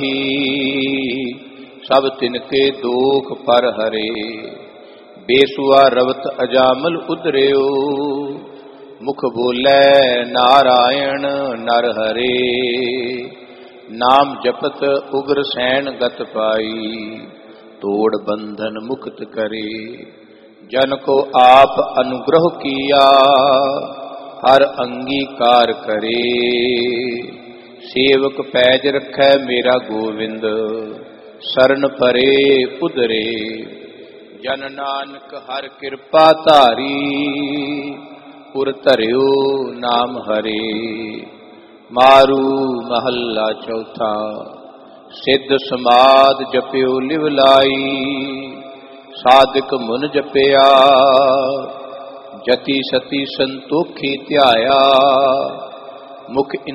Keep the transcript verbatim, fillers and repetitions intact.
सब तिनके दोख पर हरे। बेसुआ रवत अजामल उदरियो, मुख बोले नारायण नर हरे। नाम जपत उग्र सैन गत पाई, तोड़ बंधन मुक्त करे। जन को आप अनुग्रह किया, हर अंगीकार करे। सेवक पैज रखै मेरा गोविंद, शरण परे उदरे। जन नानक हर कृपा धारी, पुर धरियो नाम हरे। मारू महला चौथा। सिद्ध समाद जपियो लिव लाई, साधक मुन जपिया। जति सती संतोखी ध्याया, मुख